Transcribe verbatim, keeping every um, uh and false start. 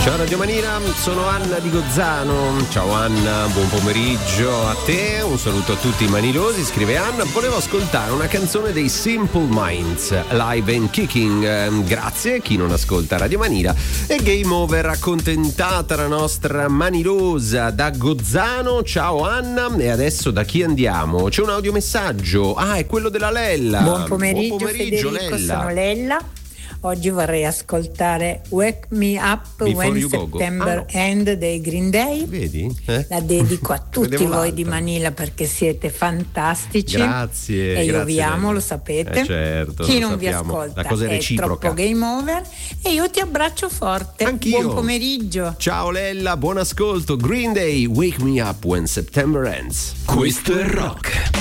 Ciao Radio Manina, sono Anna di Gozzano. Ciao Anna, buon pomeriggio a te, un saluto a tutti i manilosi, scrive Anna. Volevo ascoltare una canzone dei Simple Minds, Live and Kicking. Grazie, chi non ascolta Radio Manina. E Game Over, accontentata la nostra manilosa da Gozzano. Ciao Anna, e adesso da chi andiamo? C'è un audiomessaggio, ah è quello della Lella. Buon pomeriggio, buon pomeriggio Federico, Lella. sono Lella. Oggi vorrei ascoltare Wake Me Up Before When You Go Go. September Ah, no. End dei Green Day. Vedi? Eh? La dedico a tutti Vedevo voi l'altra. di Manila perché siete fantastici. Grazie. E io grazie, vi amo, Lella. lo sapete. Eh, certo, Chi lo non vi sappiamo. ascolta La cosa è è reciproca. troppo game over. E io ti abbraccio forte. Anch'io. Buon pomeriggio. Ciao Lella, buon ascolto. Green Day, Wake Me Up When September Ends. Questo è rock.